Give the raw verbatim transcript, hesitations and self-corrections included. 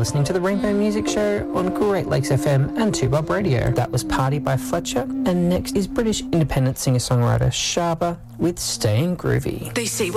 listening to the Rainbow Music Show on Great Lakes F M and two Bob Radio. That was Party by Fletcher, and next is British independent singer-songwriter Shaba with Staying Groovy. They say